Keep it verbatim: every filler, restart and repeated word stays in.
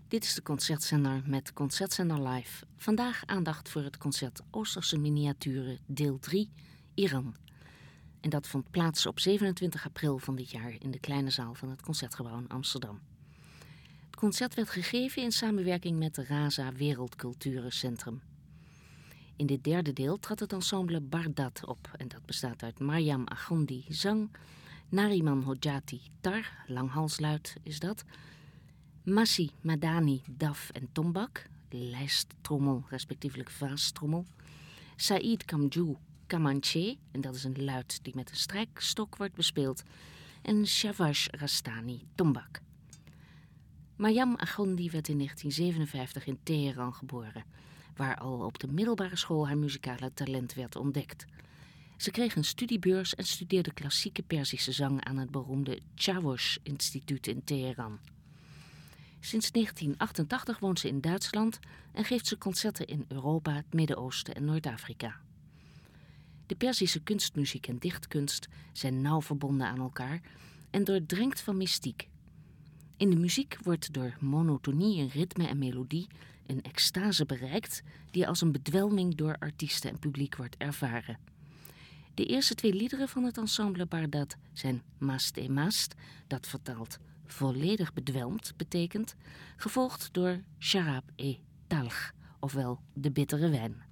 Dit is de Concertzender met Concertzender Live. Vandaag aandacht voor het concert Oosterse Miniaturen deel drie, Iran. En dat vond plaats op zevenentwintig april van dit jaar in de kleine zaal van het Concertgebouw in Amsterdam. Het concert werd gegeven in samenwerking met de Raza Wereldculturencentrum. In dit derde deel trad het ensemble Bardad op en dat bestaat uit Maryam Agondi zang, Nariman Hodjati tar, langhalsluid is dat, Massi Madani daf en tombak, lijsttrommel respectievelijk vaastrommel, Saïd Kamjou kamanché, en dat is een luid die met een strijkstok wordt bespeeld, en Shavash Rastani tombak. Maryam Agondi werd in negentien zevenenvijftig in Teheran geboren, waar al op de middelbare school haar muzikale talent werd ontdekt. Ze kreeg een studiebeurs en studeerde klassieke Perzische zang aan het beroemde Çavuş Instituut in Teheran. Sinds negentien achtentachtig woont ze in Duitsland en geeft ze concerten in Europa, het Midden-Oosten en Noord-Afrika. De Perzische kunstmuziek en dichtkunst zijn nauw verbonden aan elkaar en doordrenkt van mystiek. In de muziek wordt door monotonie in ritme en melodie een extase bereikt die als een bedwelming door artiesten en publiek wordt ervaren. De eerste twee liederen van het ensemble Bardad zijn Mast e Mast, dat vertaald volledig bedwelmd betekent, gevolgd door Sharab e Talg, ofwel de bittere wijn.